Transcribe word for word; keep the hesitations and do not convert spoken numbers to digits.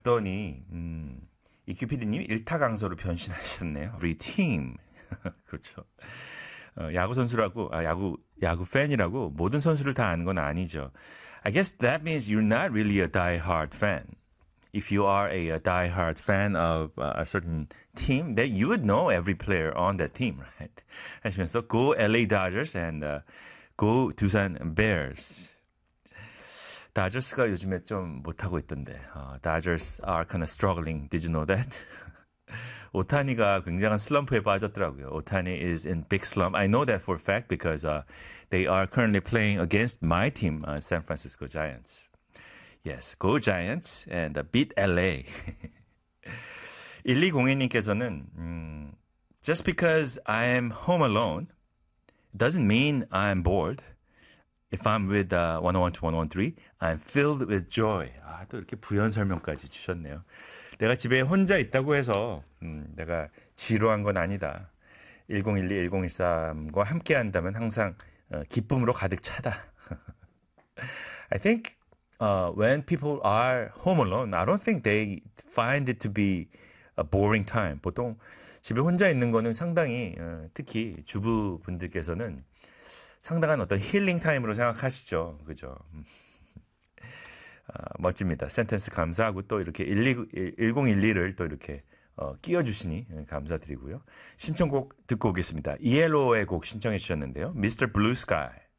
더니 음, 이큐피디님이 일타강사로 변신하셨네요. 우리 팀. 그렇죠. 어, 야구 선수라고, 아, 야구, 야구 팬이라고 모든 선수를 다 아는 건 아니죠. I guess that means you're not really a die-hard fan. If you are a, a die-hard fan of uh, a certain team, then you would know every player on that team, right? 하시면서 go 엘에이 Dodgers and uh, go 두산 Bears. 다저스가 요즘에 좀 못하고 있던데. Uh, Dodgers are kind of struggling. Did you know that? 오타니가 굉장한 슬럼프에 빠졌더라고요. 오타니 is in big slump. I know that for a fact because uh, they are currently playing against my team, uh, San Francisco Giants. Yes, go Giants and uh, beat 엘에이. 일이공이님께서는 um, just because I am home alone doesn't mean I'm bored. If I'm with uh, 백일 to 백십삼, I'm filled with joy. 아, 또 이렇게 부연 설명까지 주셨네요. 내가 집에 혼자 있다고 해서 음, 내가 지루한 건 아니다. 일공일이, 일공일삼과 함께 한다면 항상 어, 기쁨으로 가득 차다. I think uh, when people are home alone, I don't think they find it to be a boring time. 보통 집에 혼자 있는 거는 상당히 어, 특히 주부분들께서는 상당한 어떤 힐링 타임으로 생각하시죠. 그죠? 어, 멋집니다. 센텐스 감사하고 또 이렇게 일공일이를 또 이렇게 어, 끼워주시니 감사드리고요. 신청곡 듣고 오겠습니다. 이엘오의 곡 신청해 주셨는데요. 미스터 Blue Sky.